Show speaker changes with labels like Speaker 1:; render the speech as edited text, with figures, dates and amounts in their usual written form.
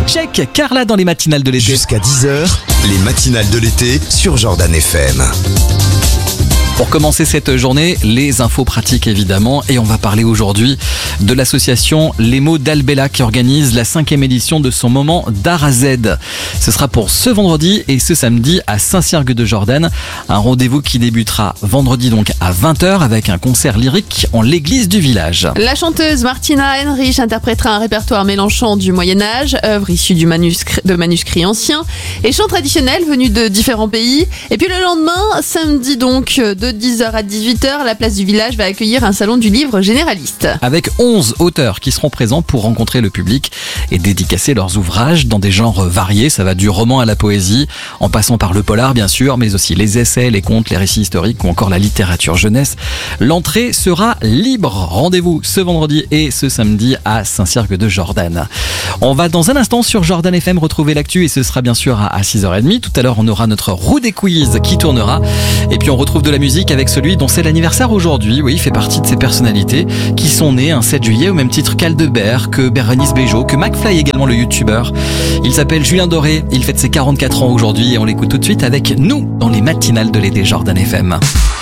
Speaker 1: Check, Carla dans les matinales de l'été.
Speaker 2: Jusqu'à 10h, les matinales de l'été sur Jordan FM.
Speaker 1: Pour commencer cette journée, les infos pratiques évidemment, et on va parler aujourd'hui de l'association Les Mots d'Albella qui organise la 5e édition de son moment d'A à Z. Ce sera pour ce vendredi et ce samedi à Saint-Ciergue-de-Jordan. Un rendez-vous qui débutera vendredi donc à 20h avec un concert lyrique en l'église du village.
Speaker 3: La chanteuse Martina Heinrich interprétera un répertoire mélangeant du Moyen-Âge, œuvres issues de manuscrits anciens et chants traditionnels venus de différents pays. Et puis le lendemain, samedi donc, de 10h à 18h, la place du village va accueillir un salon du livre généraliste.
Speaker 1: Avec 11 auteurs qui seront présents pour rencontrer le public et dédicacer leurs ouvrages dans des genres variés. Ça va du roman à la poésie, en passant par le polar bien sûr, mais aussi les essais, les contes, les récits historiques ou encore la littérature jeunesse. L'entrée sera libre. Rendez-vous ce vendredi et ce samedi à Saint-Ciergue-de-Jordan. On va dans un instant sur Jordan FM retrouver l'actu et ce sera bien sûr à 6h30. Tout à l'heure, on aura notre roue des quiz qui tournera. Et puis on retrouve de la musique avec celui dont c'est l'anniversaire aujourd'hui. Oui, il fait partie de ces personnalités qui sont nées un 7 juillet au même titre qu'Aldebert, que Bérénice Bejo, que McFly également le youtubeur. Il s'appelle Julien Doré, il fête ses 44 ans aujourd'hui et on l'écoute tout de suite avec nous dans les matinales de l'été Jordan FM.